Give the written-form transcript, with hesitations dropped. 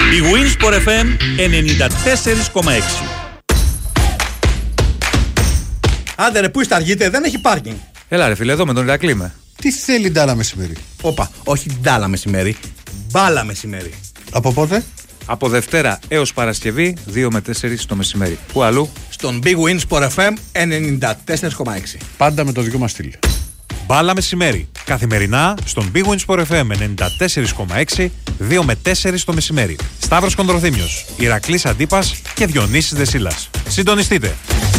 Η Winsport FM 94,6. Άντε ρε, πού είστε, αργείτε, δεν έχει πάρκινγκ. Έλα ρε φίλε, εδώ με τον Ηρακλή είμαι. Τι θέλει Ντάλα μεσημέρι? Όπα, όχι ντάλα μεσημέρι, μπάλα μεσημέρι. Από πότε? Από Δευτέρα έως Παρασκευή 2 με 4 το μεσημέρι. Πού αλλού? Στον Big Win Sport FM 94,6. Πάντα με το δικό μας στυλ. Μπάλα μεσημέρι. Καθημερινά στον Big Win Sport FM 94,6, 2 με 4 το μεσημέρι. Σταύρος Κονδροθύμιος, Ηρακλής Αντίπας και Διονύσης Δεσίλας. Συντονιστείτε.